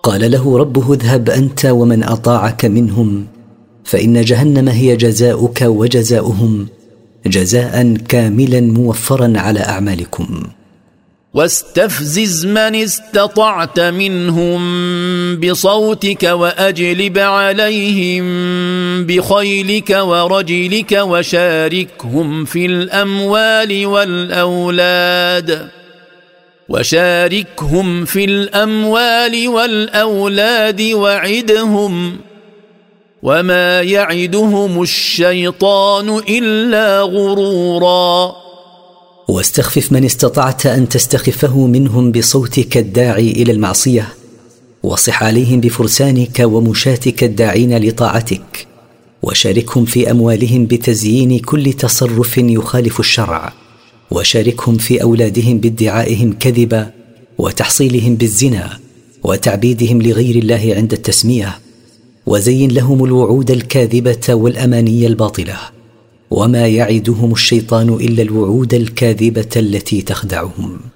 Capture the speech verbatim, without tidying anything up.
قال له ربه: اذهب أنت ومن أطاعك منهم، فإن جهنم هي جزاؤك وجزاؤهم، جزاء كاملا موفرا على أعمالكم. واستفزز من استطعت منهم بصوتك وأجلب عليهم بخيلك ورجلك وشاركهم في الأموال والأولاد وشاركهم في الأموال والأولاد وعدهم وما يعدهم الشيطان إلا غرورا. واستخفف من استطعت أن تستخفه منهم بصوتك الداعي إلى المعصية، وصح عليهم بفرسانك ومشاتك الداعين لطاعتك، وشاركهم في أموالهم بتزيين كل تصرف يخالف الشرع، وشاركهم في أولادهم بادعائهم كذبا وتحصيلهم بالزنا وتعبيدهم لغير الله عند التسمية، وزين لهم الوعود الكاذبة والأماني الباطلة، وما يعدهم الشيطان إلا الوعود الكاذبة التي تخدعهم.